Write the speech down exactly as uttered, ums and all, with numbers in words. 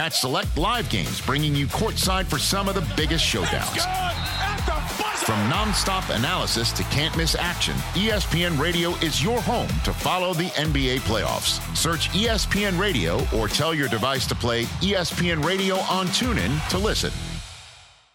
Catch select live games, bringing you courtside for some of the biggest showdowns. From nonstop analysis to can't-miss action, E S P N Radio is your home to follow the N B A playoffs. Search E S P N Radio or tell your device to play E S P N Radio on TuneIn to listen.